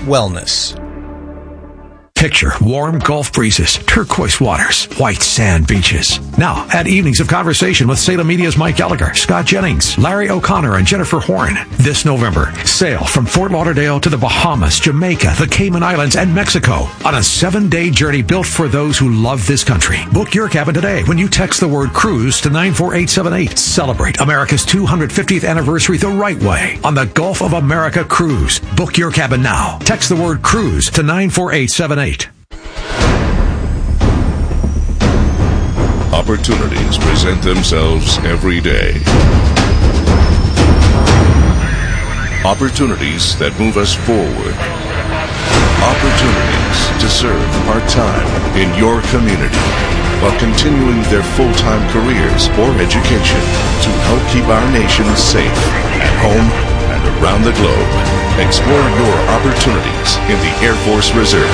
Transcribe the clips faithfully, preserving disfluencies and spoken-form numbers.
Wellness. Picture warm Gulf breezes, turquoise waters, white sand beaches. Now, add evenings of conversation with Salem Media's Mike Gallagher, Scott Jennings, Larry O'Connor, and Jennifer Horn. This November, sail from Fort Lauderdale to the Bahamas, Jamaica, the Cayman Islands, and Mexico on a seven-day journey built for those who love this country. Book your cabin today when you text the word cruise to nine four eight seven eight. Celebrate America's two hundred fiftieth anniversary the right way on the Gulf of America Cruise. Book your cabin now. Text the word cruise to nine four eight seven eight. Opportunities present themselves every day. Opportunities that move us forward. Opportunities to serve part-time in your community while continuing their full-time careers or education to help keep our nation safe at home and around the globe. Explore your opportunities in the Air Force Reserve.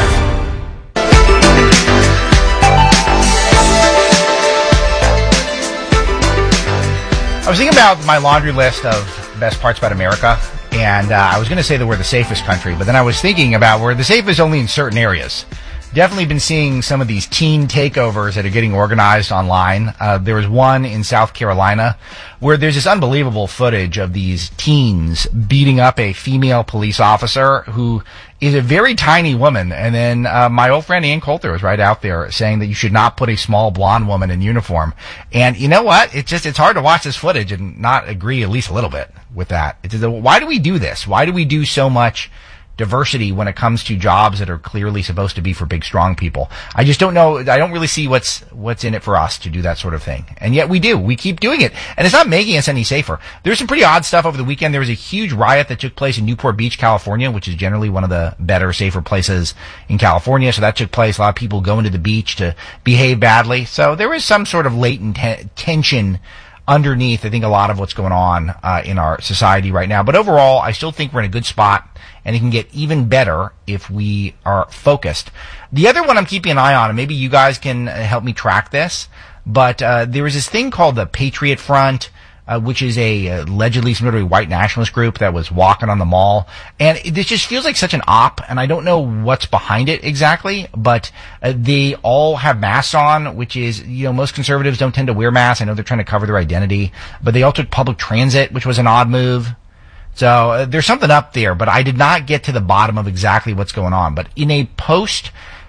I was thinking about my laundry list of best parts about America, and uh, I was going to say that we're the safest country, but then I was thinking about we're the safest only in certain areas. Definitely been seeing some of these teen takeovers that are getting organized online. Uh, there was one in South Carolina where there's this unbelievable footage of these teens beating up a female police officer who is a very tiny woman. And then uh, my old friend Ann Coulter was right out there saying that you should not put a small blonde woman in uniform. And you know what? It's just, it's hard to watch this footage and not agree at least a little bit with that. It's, why do we do this? Why do we do so much diversity when it comes to jobs that are clearly supposed to be for big, strong people? I just don't know. I don't really see what's what's in it for us to do that sort of thing. And yet we do. We keep doing it. And it's not making us any safer. There's some pretty odd stuff over the weekend. There was a huge riot that took place in Newport Beach, California, which is generally one of the better, safer places in California. So that took place. A lot of people going to the beach to behave badly. So there is some sort of latent te- tension underneath, I think, a lot of what's going on uh, in our society right now. But overall, I still think we're in a good spot, and it can get even better if we are focused. The other one I'm keeping an eye on, and maybe you guys can help me track this, but uh, there is this thing called the Patriot Front, uh, which is a uh, allegedly some sort of white nationalist group that was walking on the mall. And it, it just feels like such an op, and I don't know what's behind it exactly, but uh, they all have masks on, which is, you know, most conservatives don't tend to wear masks. I know they're trying to cover their identity, but they all took public transit, which was an odd move. So uh, there's something up there, but I did not get to the bottom of exactly what's going on. But in a post,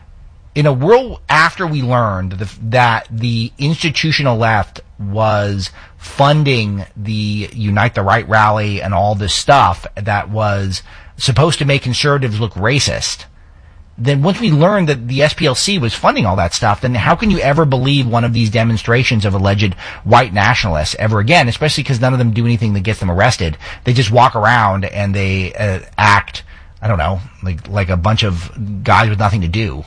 in a world after we learned the, that the institutional left was funding the Unite the Right rally and all this stuff that was supposed to make conservatives look racist, then once we learned that the S P L C was funding all that stuff, then how can you ever believe one of these demonstrations of alleged white nationalists ever again, especially because none of them do anything that gets them arrested. They just walk around and they uh, act, I don't know, like like a bunch of guys with nothing to do.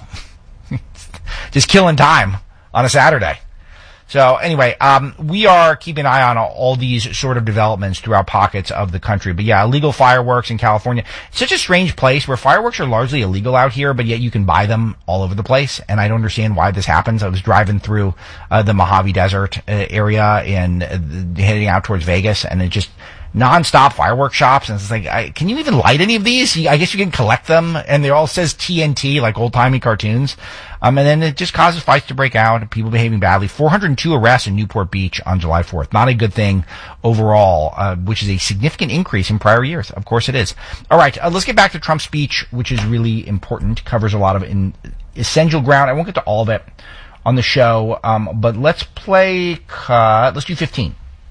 Just killing time on a Saturday. So anyway, um, we are keeping an eye on all, all these sort of developments throughout pockets of the country. But yeah, illegal fireworks in California. It's such a strange place where fireworks are largely illegal out here, but yet you can buy them all over the place. And I don't understand why this happens. I was driving through uh, the Mojave Desert uh, area and uh, heading out towards Vegas, and it just non-stop fireworks shops, and it's like, I, can you even light any of these? I guess you can collect them, and they all says T N T, like old-timey cartoons. Um, and then it just causes fights to break out, people behaving badly. four hundred two arrests in Newport Beach on July fourth. Not a good thing overall, uh, which is a significant increase in prior years. Of course it is. All right, uh, let's get back to Trump's speech, which is really important, covers a lot of in essential ground. I won't get to all of it on the show, um, but let's play, uh, let's do fifteen.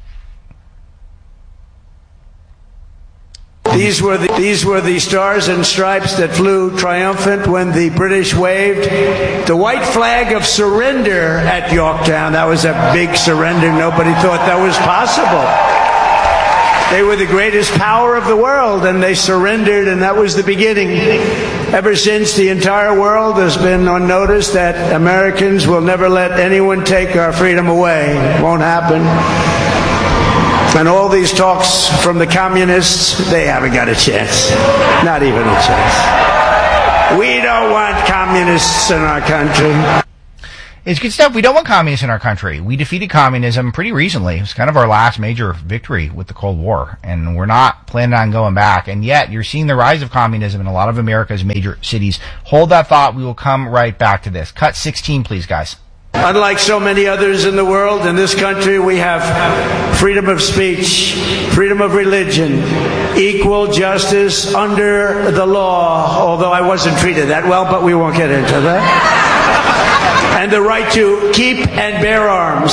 These were the, these were the stars and stripes that flew triumphant when the British waved the white flag of surrender at Yorktown. That was a big surrender. Nobody thought that was possible. They were the greatest power of the world, and they surrendered, and that was the beginning. Ever since, the entire world has been on notice that Americans will never let anyone take our freedom away. It won't happen. And all these talks from the communists, they haven't got a chance. Not even a chance. We don't want communists in our country. It's good stuff. We don't want communists in our country. We defeated communism pretty recently. It was kind of our last major victory with the Cold War, and we're not planning on going back. And yet, you're seeing the rise of communism in a lot of America's major cities. Hold that thought. We will come right back to this. Cut sixteen, please, guys. Unlike so many others in the world, in this country we have freedom of speech, freedom of religion, equal justice under the law, although I wasn't treated that well, but we won't get into that. And the right to keep and bear arms.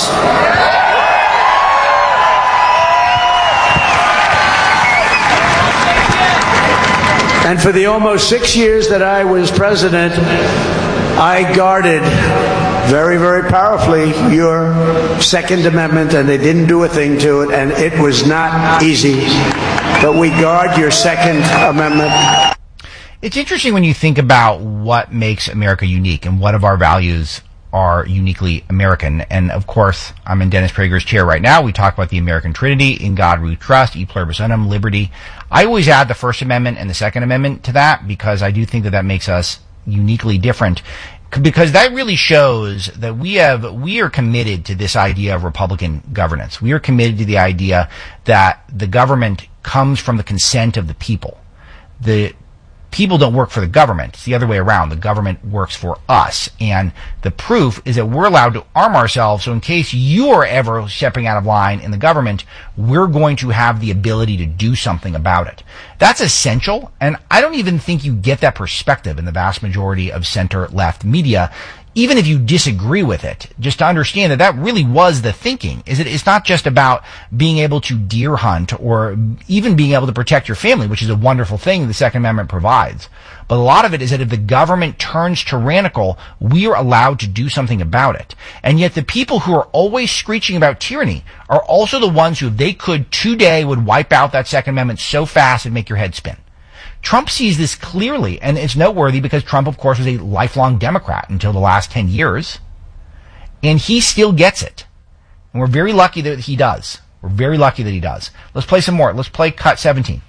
And for the almost six years that I was president, I guarded very, very powerfully your Second Amendment, and they didn't do a thing to it, and it was not easy. But we guard your Second Amendment. It's interesting when you think about what makes America unique and what of our values are uniquely American. And of course, I'm in Dennis Prager's chair right now. We talk about the American Trinity, in God we trust, e pluribus unum, liberty. I always add the First Amendment and the Second Amendment to that because I do think that that makes us uniquely different. Because that really shows that we have, we are committed to this idea of Republican governance. We are committed to the idea that the government comes from the consent of the people. The people don't work for the government. It's the other way around. The government works for us. And the proof is that we're allowed to arm ourselves. So in case you are ever stepping out of line in the government, we're going to have the ability to do something about it. That's essential. And I don't even think you get that perspective in the vast majority of center-left media, even if you disagree with it, just to understand that that really was the thinking. Is it? It's not just about being able to deer hunt or even being able to protect your family, which is a wonderful thing the Second Amendment provides. But a lot of it is that if the government turns tyrannical, we are allowed to do something about it. And yet the people who are always screeching about tyranny are also the ones who, if they could today, would wipe out that Second Amendment so fast it'd make your head spin. Trump sees this clearly, and it's noteworthy because Trump, of course, was a lifelong Democrat until the last ten years, and he still gets it. And we're very lucky that he does. We're very lucky that he does. Let's play some more. Let's play cut seventeen.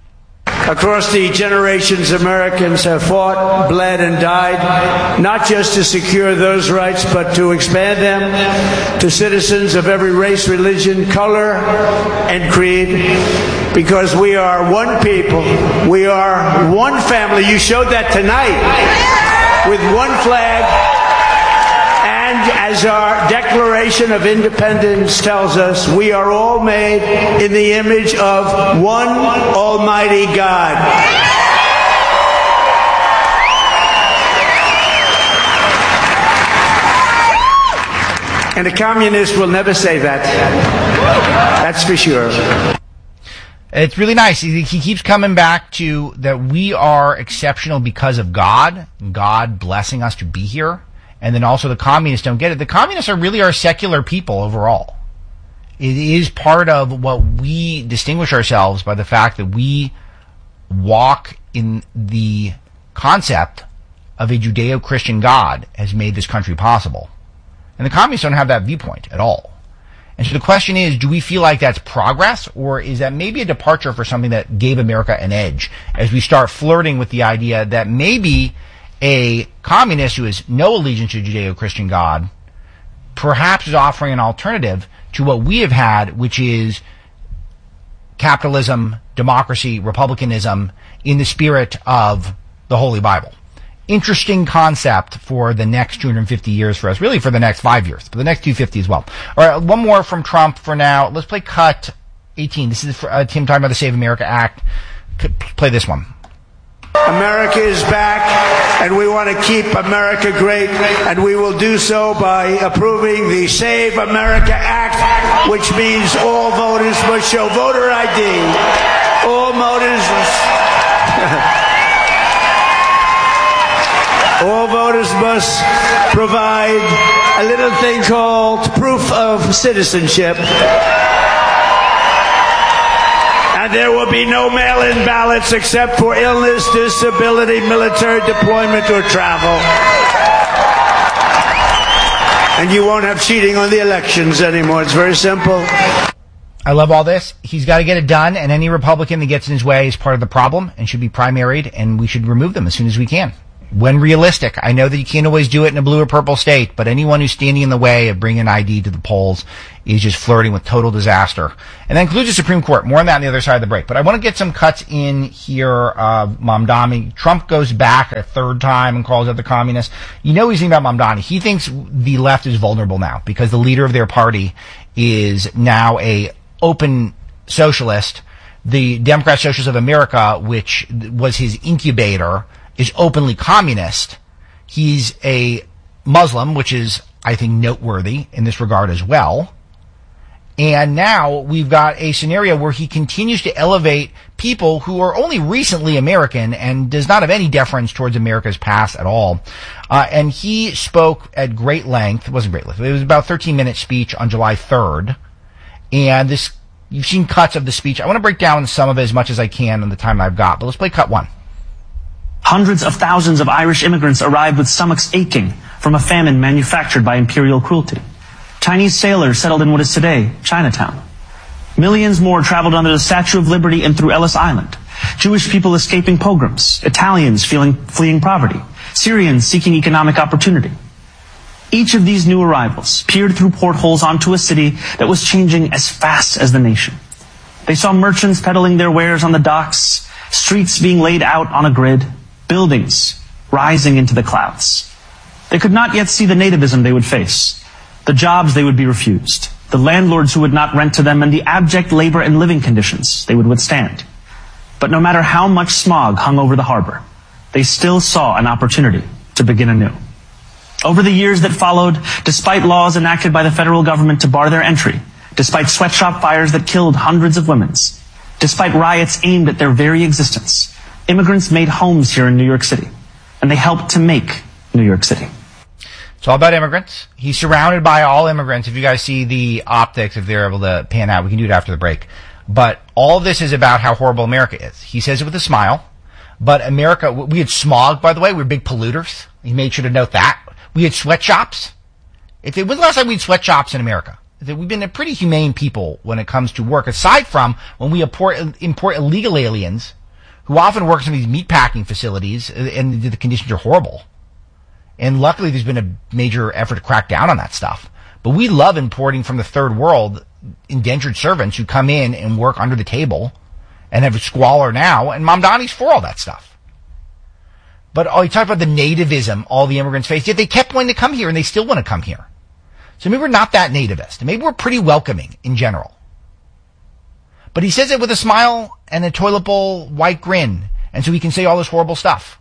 Across the generations, Americans have fought, bled, and died, not just to secure those rights, but to expand them to citizens of every race, religion, color, and creed. Because we are one people, we are one family. You showed that tonight with one flag. And as our Declaration of Independence tells us, we are all made in the image of one Almighty God. And a communist will never say that. That's for sure. It's really nice. He, he keeps coming back to that we are exceptional because of God, God blessing us to be here. And then also the communists don't get it. The communists are really our secular people overall. It is part of what we distinguish ourselves by the fact that we walk in the concept of a Judeo-Christian God has made this country possible. And the communists don't have that viewpoint at all. And so the question is, do we feel like that's progress, or is that maybe a departure for something that gave America an edge as we start flirting with the idea that maybe a communist who has no allegiance to Judeo-Christian God perhaps is offering an alternative to what we have had, which is capitalism, democracy, republicanism in the spirit of the Holy Bible. Interesting concept for the next two hundred fifty years for us, really for the next five years, but the next two hundred fifty as well. All right, one more from Trump for now. Let's play cut eighteen. This is for, uh, Tim talking about the Save America Act. Play this one. America is back, and we want to keep America great, and we will do so by approving the Save America Act, which means all voters must show voter I D. All voters... All voters must provide a little thing called proof of citizenship. And there will be no mail-in ballots except for illness, disability, military deployment, or travel. And you won't have cheating on the elections anymore. It's very simple. I love all this. He's got to get it done, and any Republican that gets in his way is part of the problem and should be primaried, and we should remove them as soon as we can. when realistic. I know that you can't always do it in a blue or purple state, but anyone who's standing in the way of bringing I D to the polls is just flirting with total disaster. And that includes the Supreme Court. More on that on the other side of the break. But I want to get some cuts in here. Uh, Mamdani, Trump goes back a third time and calls out the communists. You know he's thinking about Mamdani. He thinks the left is vulnerable now because the leader of their party is now a open socialist. The Democrat Socialists of America, which was his incubator, is openly communist. He's a Muslim, which is, I think, noteworthy in this regard as well. And now we've got a scenario where he continues to elevate people who are only recently American and does not have any deference towards America's past at all. Uh, and he spoke at great length. It wasn't great length. It was about a thirteen-minute speech on July third. And this, you've seen cuts of the speech. I want to break down some of it as much as I can in the time I've got. But let's play cut one. Hundreds of thousands of Irish immigrants arrived with stomachs aching from a famine manufactured by imperial cruelty. Chinese sailors settled in what is today Chinatown. Millions more traveled under the Statue of Liberty and through Ellis Island. Jewish people escaping pogroms, Italians feeling, fleeing poverty, Syrians seeking economic opportunity. Each of these new arrivals peered through portholes onto a city that was changing as fast as the nation. They saw merchants peddling their wares on the docks, streets being laid out on a grid, buildings rising into the clouds. They could not yet see the nativism they would face, the jobs they would be refused, the landlords who would not rent to them, and the abject labor and living conditions they would withstand. But no matter how much smog hung over the harbor, they still saw an opportunity to begin anew. Over the years that followed, despite laws enacted by the federal government to bar their entry, despite sweatshop fires that killed hundreds of women, despite riots aimed at their very existence, immigrants made homes here in New York City, and they helped to make New York City. It's all about immigrants. He's surrounded by all immigrants. If you guys see the optics, if they're able to pan out, we can do it after the break. But all of this is about how horrible America is. He says it with a smile. But America, we had smog, by the way. We were big polluters. He made sure to note that. We had sweatshops. If it, when's the last time we had sweatshops in America? We've been a pretty humane people when it comes to work, aside from when we import, import illegal aliens who often work in these meatpacking facilities, and the conditions are horrible. And luckily there's been a major effort to crack down on that stuff. But we love importing from the third world indentured servants who come in and work under the table and have a squalor now, and Mamdani's for all that stuff. But oh, you talk about the nativism all the immigrants face, yet they kept wanting to come here and they still want to come here. So maybe we're not that nativist. Maybe we're pretty welcoming in general. But he says it with a smile and a toilet bowl white grin, and so he can say all this horrible stuff.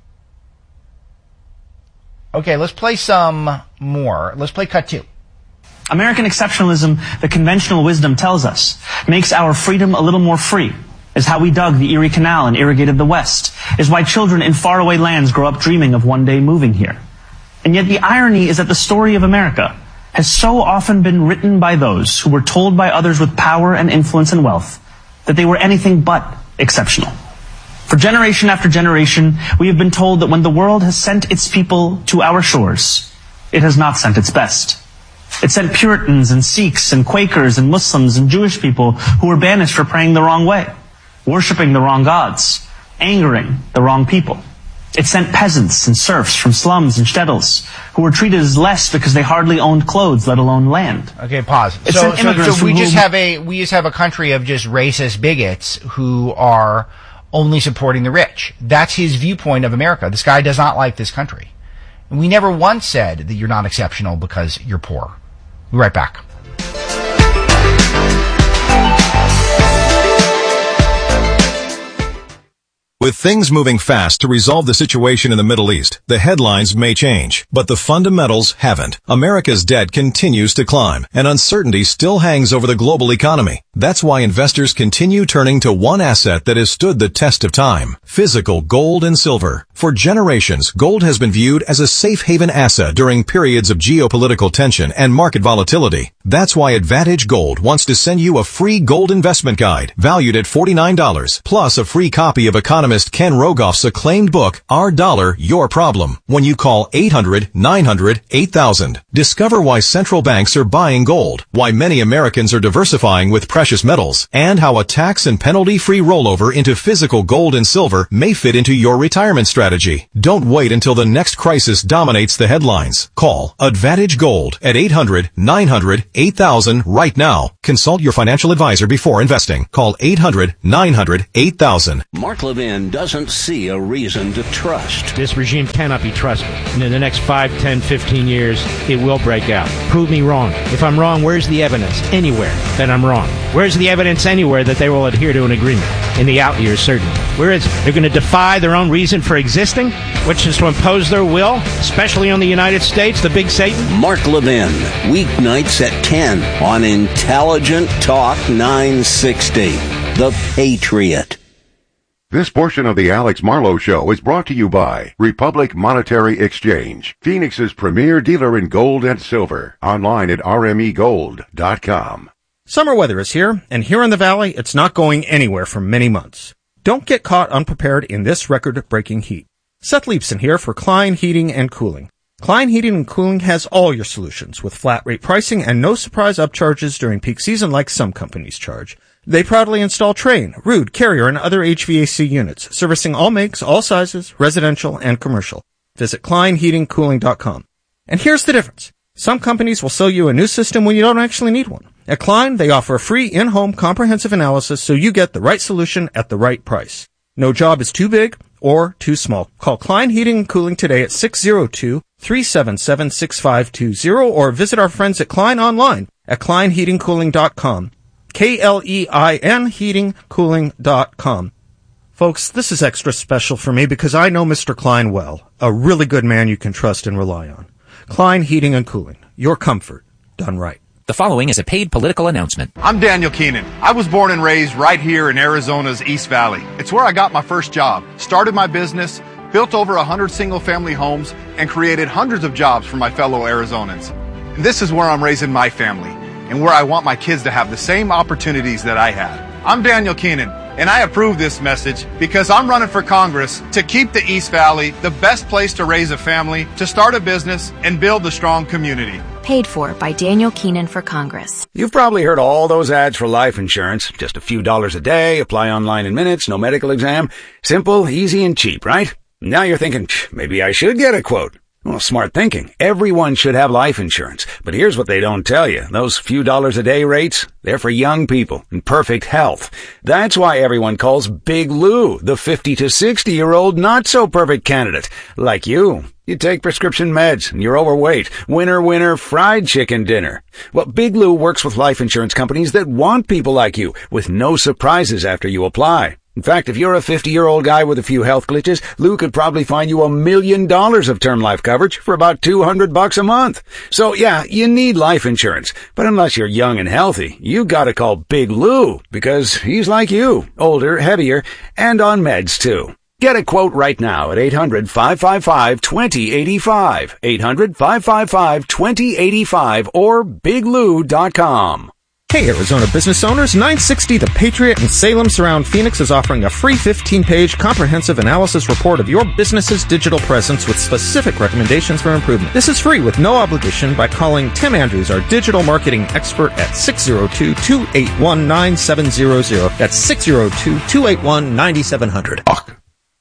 Okay, let's play some more. Let's play cut two. American exceptionalism, the conventional wisdom tells us, makes our freedom a little more free, is how we dug the Erie Canal and irrigated the West, is why children in faraway lands grow up dreaming of one day moving here. And yet the irony is that the story of America has so often been written by those who were told by others with power and influence and wealth that they were anything but exceptional. For generation after generation, we have been told that when the world has sent its people to our shores, it has not sent its best. It sent Puritans and Sikhs and Quakers and Muslims and Jewish people who were banished for praying the wrong way, worshiping the wrong gods, angering the wrong people. It sent peasants and serfs from slums and shtetls who were treated as less because they hardly owned clothes, let alone land. Okay, pause. It So, sent so, immigrants so we from just whom- have a we just have a country of just racist bigots who are only supporting the rich. That's his viewpoint of America. This guy does not like this country. And we never once said that you're not exceptional because you're poor. We'll be right back. With things moving fast to resolve the situation in the Middle East, the headlines may change, but the fundamentals haven't. America's debt continues to climb, and uncertainty still hangs over the global economy. That's why investors continue turning to one asset that has stood the test of time: physical gold and silver. For generations, gold has been viewed as a safe haven asset during periods of geopolitical tension and market volatility. That's why Advantage Gold wants to send you a free gold investment guide valued at forty-nine dollars, plus a free copy of economist Ken Rogoff's acclaimed book, Our Dollar, Your Problem, when you call eight hundred, nine hundred, eight thousand. Discover why central banks are buying gold, why many Americans are diversifying with precious metals, and how a tax and penalty-free rollover into physical gold and silver may fit into your retirement strategy. Don't wait until the next crisis dominates the headlines. Call Advantage Gold at eight hundred, nine hundred, eight thousand right now. Consult your financial advisor before investing. Call eight hundred, nine hundred, eight thousand. Mark Levin doesn't see a reason to trust. This regime cannot be trusted. And in the next five, ten, fifteen years, it will break out. Prove me wrong. If I'm wrong, where's the evidence? Anywhere that I'm wrong. Where's the evidence anywhere that they will adhere to an agreement? In the out years, certainly. Where is it? They're going to defy their own reason for existing, which is to impose their will, especially on the United States, the big Satan? Mark Levin, weeknights at ten on Intelligent Talk nine sixty. The Patriot. This portion of the Alex Marlowe Show is brought to you by Republic Monetary Exchange, Phoenix's premier dealer in gold and silver. Online at r m e gold dot com. Summer weather is here, and here in the Valley, it's not going anywhere for many months. Don't get caught unprepared in this record-breaking heat. Seth Leibson here for Klein Heating and Cooling. Klein Heating and Cooling has all your solutions with flat rate pricing and no surprise upcharges during peak season like some companies charge. They proudly install Trane, Ruud, Carrier, and other H V A C units, servicing all makes, all sizes, residential and commercial. Visit klein heating cooling dot com. And here's the difference. Some companies will sell you a new system when you don't actually need one. At Klein, they offer a free in-home comprehensive analysis so you get the right solution at the right price. No job is too big or too small. Call Klein Heating and Cooling today at six oh two, three seven seven, six five two zero or visit our friends at Klein online at klein heating cooling dot com. K L E I N heating cooling dot com. Folks, this is extra special for me because I know Mister Klein well, a really good man you can trust and rely on. Klein Heating and Cooling, your comfort done right. The following is a paid political announcement. I'm Daniel Keenan. I was born and raised right here in Arizona's East Valley. It's where I got my first job, started my business, built over one hundred single-family homes, and created hundreds of jobs for my fellow Arizonans. And this is where I'm raising my family, and where I want my kids to have the same opportunities that I had. I'm Daniel Keenan, and I approve this message because I'm running for Congress to keep the East Valley the best place to raise a family, to start a business, and build a strong community. Paid for by Daniel Keenan for Congress. You've probably heard all those ads for life insurance. Just a few dollars a day, apply online in minutes, no medical exam. Simple, easy, and cheap, right? Now you're thinking, maybe I should get a quote. Well, smart thinking. Everyone should have life insurance. But here's what they don't tell you. Those few dollars a day rates, they're for young people in perfect health. That's why everyone calls Big Lou the fifty to sixty year old not so perfect candidate. Like you. You take prescription meds and you're overweight. Winner, winner, fried chicken dinner. Well, Big Lou works with life insurance companies that want people like you with no surprises after you apply. In fact, if you're a fifty-year-old guy with a few health glitches, Lou could probably find you a million dollars of term life coverage for about two hundred bucks a month. So yeah, you need life insurance. But unless you're young and healthy, you gotta call Big Lou because he's like you, older, heavier, and on meds too. Get a quote right now at eight hundred, five five five, two oh eight five, eight hundred, five five five, two oh eight five, or big lou dot com. Hey Arizona business owners, nine sixty The Patriot in Salem Surround Phoenix is offering a free fifteen page comprehensive analysis report of your business's digital presence with specific recommendations for improvement. This is free with no obligation by calling Tim Andrews, our digital marketing expert, at six oh two, two eight one, nine seven zero zero. That's six oh two, two eight one, nine seven zero zero.